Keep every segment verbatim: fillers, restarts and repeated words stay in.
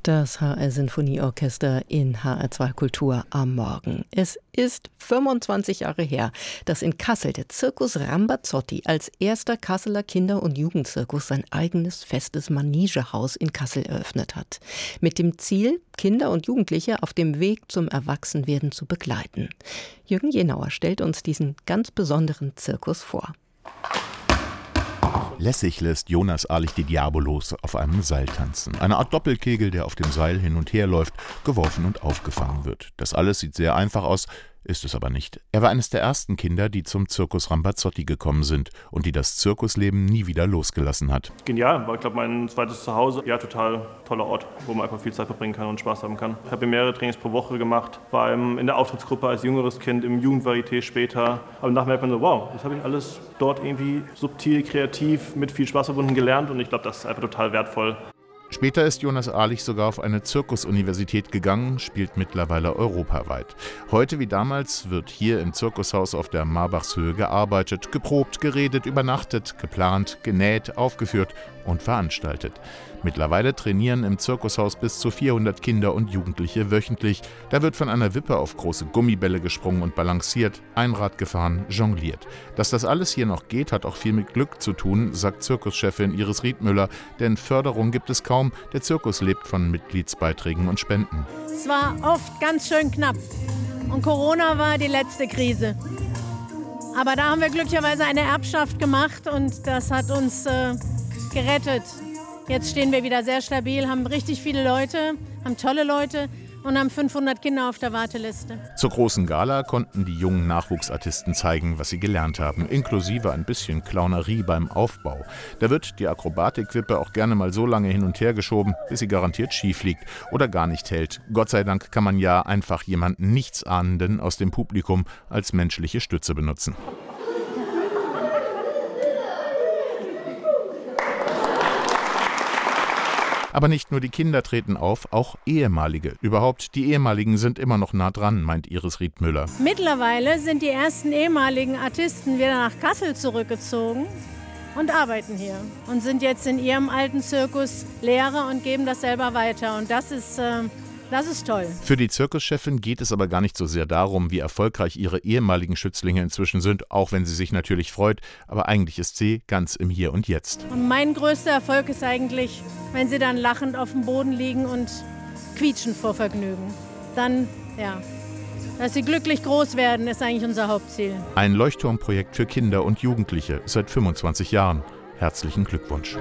Das H R-Sinfonieorchester in H R zwei Kultur am Morgen. Es ist fünfundzwanzig Jahre her, dass in Kassel der Circus Rambazotti als erster Kasseler Kinder- und Jugendzirkus sein eigenes festes Manegehaus in Kassel eröffnet hat. Mit dem Ziel, Kinder und Jugendliche auf dem Weg zum Erwachsenwerden zu begleiten. Jürgen Jenauer stellt uns diesen ganz besonderen Zirkus vor. Lässig lässt Jonas Ahlich die Diabolos auf einem Seil tanzen. Eine Art Doppelkegel, der auf dem Seil hin und her läuft, geworfen und aufgefangen wird. Das alles sieht sehr einfach aus, ist es aber nicht. Er war eines der ersten Kinder, die zum Circus Rambazotti gekommen sind und die das Zirkusleben nie wieder losgelassen hat. Genial, war, ich glaube, mein zweites Zuhause. Ja, total toller Ort, wo man einfach viel Zeit verbringen kann und Spaß haben kann. Ich habe mehrere Trainings pro Woche gemacht, war in der Auftrittsgruppe als jüngeres Kind, im Jugendvarieté später. Aber danach merkt man so, wow, das habe ich alles dort irgendwie subtil, kreativ, mit viel Spaß verbunden gelernt und ich glaube, das ist einfach total wertvoll. Später ist Jonas Ahlich sogar auf eine Zirkusuniversität gegangen, spielt mittlerweile europaweit. Heute wie damals wird hier im Zirkushaus auf der Marbachshöhe gearbeitet, geprobt, geredet, übernachtet, geplant, genäht, aufgeführt und veranstaltet. Mittlerweile trainieren im Zirkushaus bis zu vierhundert Kinder und Jugendliche wöchentlich. Da wird von einer Wippe auf große Gummibälle gesprungen und balanciert, Einrad gefahren, jongliert. Dass das alles hier noch geht, hat auch viel mit Glück zu tun, sagt Zirkuschefin Iris Riedmüller. Denn Förderung gibt es kaum. Der Zirkus lebt von Mitgliedsbeiträgen und Spenden. Es war oft ganz schön knapp. Und Corona war die letzte Krise. Aber da haben wir glücklicherweise eine Erbschaft gemacht und das hat uns äh, gerettet. Jetzt stehen wir wieder sehr stabil, haben richtig viele Leute, haben tolle Leute und haben fünfhundert Kinder auf der Warteliste. Zur großen Gala konnten die jungen Nachwuchsartisten zeigen, was sie gelernt haben, inklusive ein bisschen Clownerie beim Aufbau. Da wird die Akrobatikwippe auch gerne mal so lange hin und her geschoben, bis sie garantiert schief liegt oder gar nicht hält. Gott sei Dank kann man ja einfach jemanden Nichtsahnenden aus dem Publikum als menschliche Stütze benutzen. Aber nicht nur die Kinder treten auf, auch Ehemalige. Überhaupt, die Ehemaligen sind immer noch nah dran, meint Iris Riedmüller. Mittlerweile sind die ersten ehemaligen Artisten wieder nach Kassel zurückgezogen und arbeiten hier. Und sind jetzt in ihrem alten Zirkus Lehrer und geben das selber weiter. Und das ist... Äh Das ist toll. Für die Zirkuschefin geht es aber gar nicht so sehr darum, wie erfolgreich ihre ehemaligen Schützlinge inzwischen sind, auch wenn sie sich natürlich freut. Aber eigentlich ist sie ganz im Hier und Jetzt. Und mein größter Erfolg ist eigentlich, wenn sie dann lachend auf dem Boden liegen und quietschen vor Vergnügen. Dann, ja, dass sie glücklich groß werden, ist eigentlich unser Hauptziel. Ein Leuchtturmprojekt für Kinder und Jugendliche seit fünfundzwanzig Jahren. Herzlichen Glückwunsch.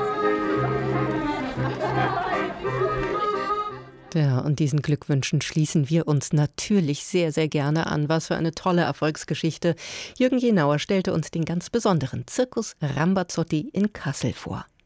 Ja, und diesen Glückwünschen schließen wir uns natürlich sehr, sehr gerne an. Was für eine tolle Erfolgsgeschichte. Jürgen Jenauer stellte uns den ganz besonderen Circus Rambazotti in Kassel vor.